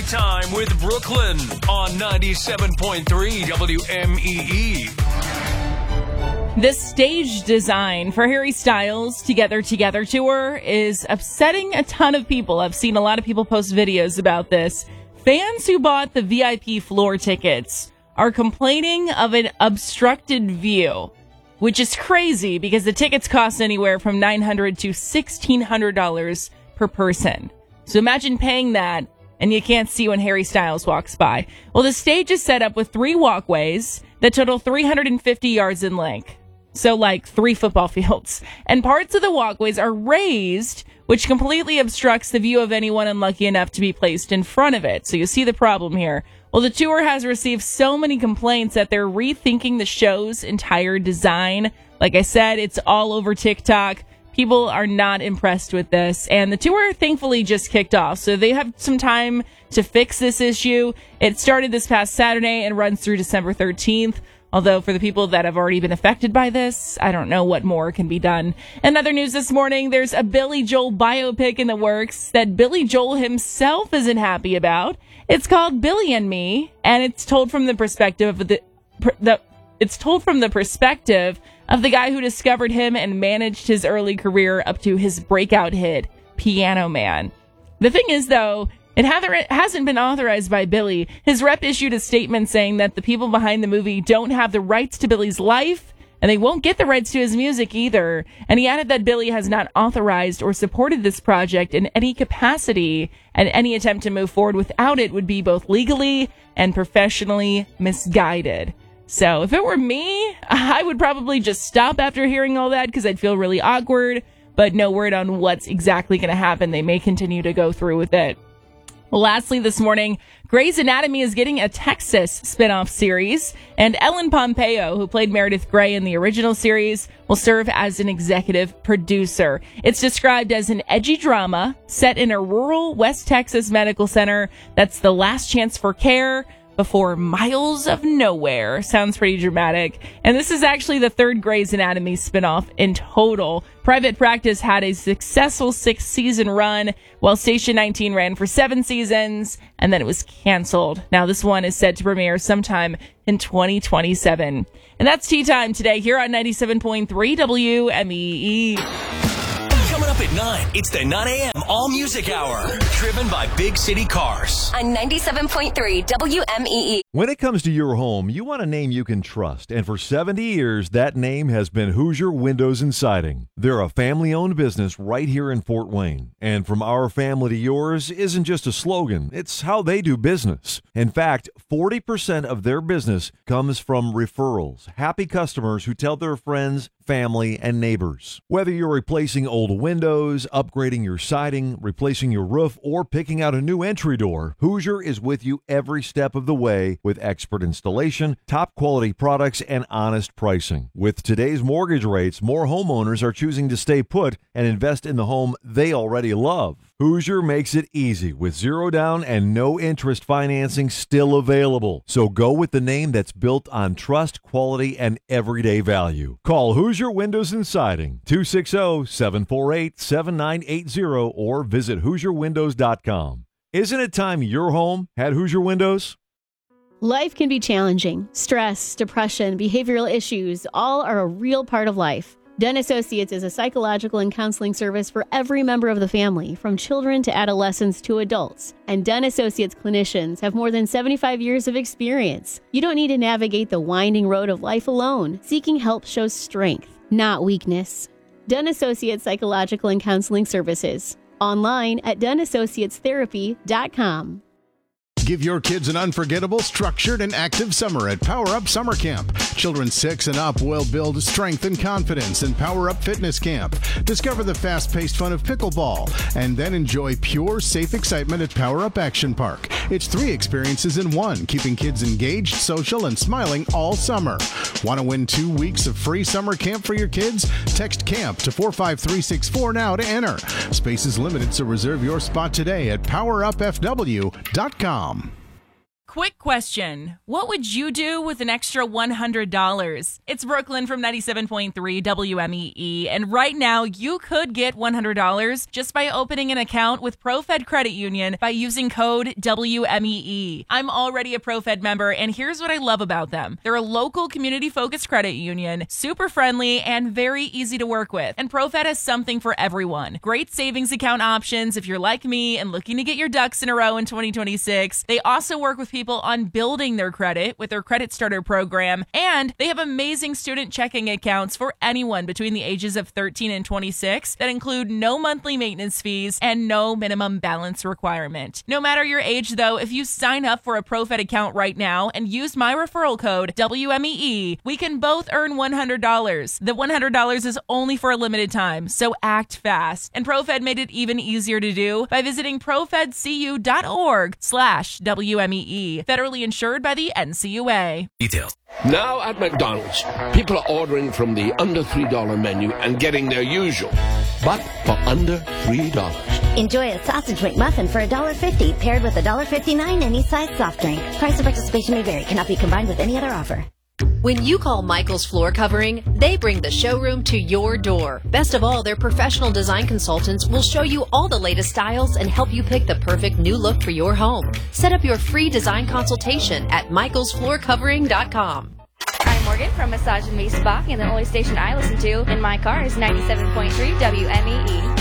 Time with Brooklyn on 97.3 WMEE. The stage design for Harry Styles' Together tour is upsetting a ton of people. I've seen a lot of people post videos about this. Fans who bought the VIP floor tickets are complaining of an obstructed view, which is crazy because the tickets cost anywhere from $900 to $1,600 per person. So imagine paying that and you can't see when Harry Styles walks by. Well, the stage is set up with 3 walkways that total 350 yards in length. So like 3 football fields. And parts of the walkways are raised, which completely obstructs the view of anyone unlucky enough to be placed in front of it. So you see the problem here. Well, the tour has received so many complaints that they're rethinking the show's entire design. Like I said, it's all over TikTok. People are not impressed with this. And the tour thankfully just kicked off. So they have some time to fix this issue. It started this past Saturday and runs through December 13th. Although for the people that have already been affected by this, I don't know what more can be done. In other news this morning, there's a Billy Joel biopic in the works that Billy Joel himself isn't happy about. It's called Billy and Me, and it's told from the perspective of the guy who discovered him and managed his early career up to his breakout hit, Piano Man. The thing is, though, it hasn't been authorized by Billy. His rep issued a statement saying that the people behind the movie don't have the rights to Billy's life, and they won't get the rights to his music either. And he added that Billy has not authorized or supported this project in any capacity, and any attempt to move forward without it would be both legally and professionally misguided. So if it were me, I would probably just stop after hearing all that because I'd feel really awkward, but no word on what's exactly going to happen. They may continue to go through with it. Lastly, this morning, Grey's Anatomy is getting a Texas spinoff series, and Ellen Pompeo, who played Meredith Grey in the original series, will serve as an executive producer. It's described as an edgy drama set in a rural West Texas medical center that's the last chance for care before miles of nowhere. Sounds pretty dramatic. And this is actually the 3rd Grey's Anatomy spinoff in total. Private Practice had a successful 6-season run, while Station 19 ran for 7 seasons, and then it was canceled. Now this one is set to premiere sometime in 2027. And that's Tea Time today here on 97.3 WMEE. Coming up at 9, it's the 9 a.m. All Music Hour, driven by Big City Cars. On 97.3 WMEE. When it comes to your home, you want a name you can trust. And for 70 years, that name has been Hoosier Windows and Siding. They're a family-owned business right here in Fort Wayne. And from our family to yours isn't just a slogan. It's how they do business. In fact, 40% of their business comes from referrals. Happy customers who tell their friends, family, and neighbors. Whether you're replacing old windows, upgrading your siding, replacing your roof, or picking out a new entry door, Hoosier is with you every step of the way with expert installation, top quality products, and honest pricing. With today's mortgage rates, more homeowners are choosing to stay put and invest in the home they already love. Hoosier makes it easy with 0 down and no interest financing still available. So go with the name that's built on trust, quality, and everyday value. Call Hoosier Windows and Siding, 260-748-7980, or visit HoosierWindows.com. Isn't it time your home had Hoosier Windows? Life can be challenging. Stress, depression, behavioral issues, all are a real part of life. Dunn Associates is a psychological and counseling service for every member of the family, from children to adolescents to adults. And Dunn Associates clinicians have more than 75 years of experience. You don't need to navigate the winding road of life alone. Seeking help shows strength, not weakness. Dunn Associates Psychological and Counseling Services. Online at DunnAssociatesTherapy.com. Give your kids an unforgettable, structured, and active summer at Power Up Summer Camp. Children 6 and up will build strength and confidence in Power Up Fitness Camp. Discover the fast-paced fun of pickleball, and then enjoy pure, safe excitement at Power Up Action Park. It's 3 experiences in one, keeping kids engaged, social, and smiling all summer. Want to win 2 weeks of free summer camp for your kids? Text CAMP to 45364 now to enter. Space is limited, so reserve your spot today at PowerUpFW.com. Quick question. What would you do with an extra $100? It's Brooklyn from 97.3 WMEE, and right now you could get $100 just by opening an account with ProFed Credit Union by using code WMEE. I'm already a ProFed member, and here's what I love about them. They're a local community-focused credit union, super friendly, and very easy to work with. And ProFed has something for everyone. Great savings account options if you're like me and looking to get your ducks in a row in 2026. They also work with people on building their credit with their Credit Starter program, and they have amazing student checking accounts for anyone between the ages of 13 and 26 that include no monthly maintenance fees and no minimum balance requirement. No matter your age, though, if you sign up for a ProFed account right now and use my referral code WMEE, we can both earn $100. The $100 is only for a limited time, so act fast. And ProFed made it even easier to do by visiting profedcu.org/WMEE. Federally insured by the NCUA. Details. Now at McDonald's, people are ordering from the under $3 menu and getting their usual, but for under $3. Enjoy a sausage McMuffin for $1.50, paired with $1.59 any size soft drink. Price of participation may vary. Cannot be combined with any other offer. When you call Michael's Floor Covering, they bring the showroom to your door. Best of all, their professional design consultants will show you all the latest styles and help you pick the perfect new look for your home. Set up your free design consultation at michaelsfloorcovering.com. I'm Morgan from Massage and Me Spa, and the only station I listen to in my car is 97.3 WMEE.